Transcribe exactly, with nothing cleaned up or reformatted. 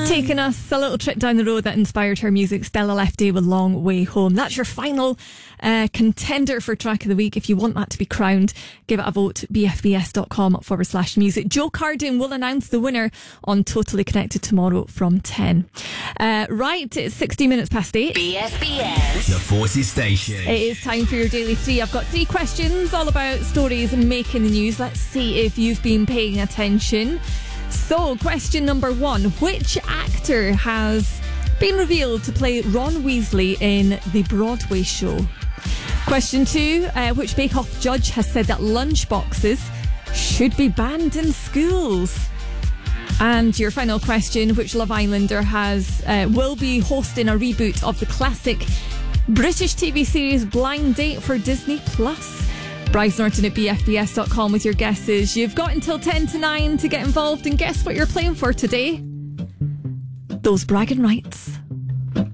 Taking us a little trip down the road that inspired her music, Stella Lefty with Long Way Home. That's your final uh, contender for track of the week. If you want that to be crowned, give it a vote. bfbs.com forward slash music. Joe Carden will announce the winner on Totally Connected tomorrow from ten. Uh, right, it's sixty minutes past eight. B F B S, the Forces Station. It is time for your Daily Three. I've got three questions all about stories making the news. Let's see if you've been paying attention. So, question number one. Which actor has been revealed to play Ron Weasley in the Broadway show? Question two. Uh, which Bake Off judge has said that lunchboxes should be banned in schools? And your final question. Which Love Islander has uh, will be hosting a reboot of the classic British T V series Blind Date for Disney Plus? Bryce Norton at b f b s dot com with your guesses. You've got until ten to nine to get involved and guess what you're playing for today. Those bragging rights.